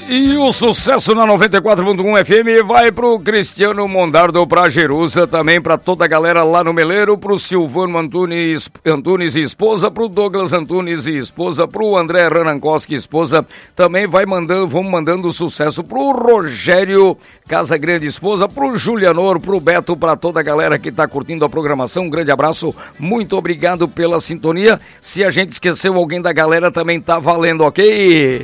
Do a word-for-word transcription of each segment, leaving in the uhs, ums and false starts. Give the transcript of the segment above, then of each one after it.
E o sucesso na noventa e quatro ponto um F M vai pro Cristiano Mondardo, pra Jerusa, também pra toda a galera lá no Meleiro, pro Silvano Antunes, Antunes e esposa, pro Douglas Antunes e esposa, pro André Ranankoski e esposa, também vai mandando, vamos mandando sucesso pro Rogério Casagrande e esposa, pro Julianor, pro Beto, pra toda a galera que tá curtindo a programação, um grande abraço, muito obrigado pela sintonia. Se a gente esqueceu alguém da galera, também tá valendo, ok?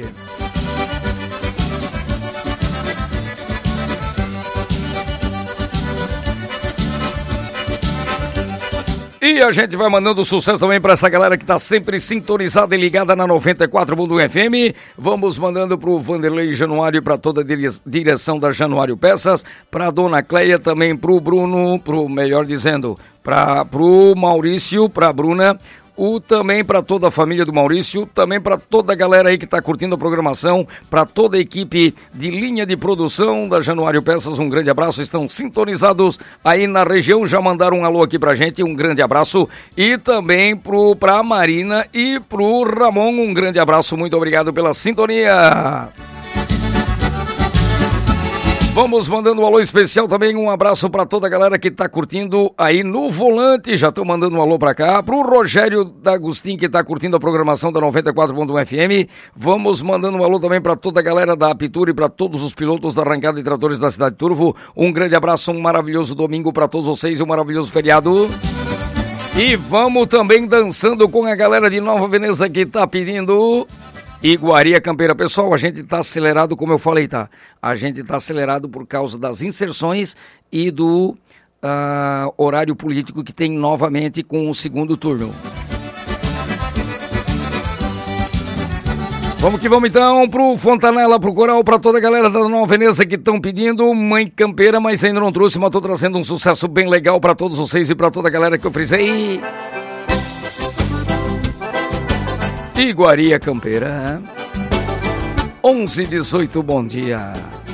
E a gente vai mandando sucesso também para essa galera que tá sempre sintonizada e ligada na noventa e quatro ponto um F M. Vamos mandando pro Vanderlei Januário, para toda a direção da Januário Peças, pra Dona Cleia, também pro Bruno, pro melhor dizendo, pra, pro Maurício, pra Bruna, o também para toda a família do Maurício, também para toda a galera aí que está curtindo a programação, para toda a equipe de linha de produção da Januário Peças, um grande abraço, estão sintonizados aí na região, já mandaram um alô aqui pra gente, um grande abraço, e também pro, pra Marina e pro Ramon, um grande abraço, muito obrigado pela sintonia. Vamos mandando um alô especial também, um abraço para toda a galera que tá curtindo aí no volante, já tô mandando um alô para cá, pro Rogério D'Agostin que tá curtindo a programação da noventa e quatro ponto um F M, vamos mandando um alô também para toda a galera da Apitura e para todos os pilotos da arrancada de tratores da cidade de Turvo, um grande abraço, um maravilhoso domingo para todos vocês e um maravilhoso feriado. E vamos também dançando com a galera de Nova Veneza que tá pedindo... Iguaria Campeira. Pessoal, a gente tá acelerado, como eu falei, tá? A gente tá acelerado por causa das inserções e do uh, horário político que tem novamente com o segundo turno. Vamos que vamos então pro Fontanella, pro Coral, pra toda a galera da Nova Veneza que estão pedindo Mãe Campeira, mas ainda não trouxe, mas tô trazendo um sucesso bem legal pra todos vocês e pra toda a galera que eu frisei. Iguaria Campeira, onze e dezoito, bom dia.